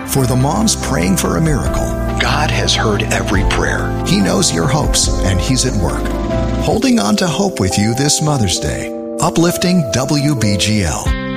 For the moms praying for a miracle, God has heard every prayer. He knows your hopes, and He's at work. Holding on to hope with you this Mother's Day. Uplifting WBGL.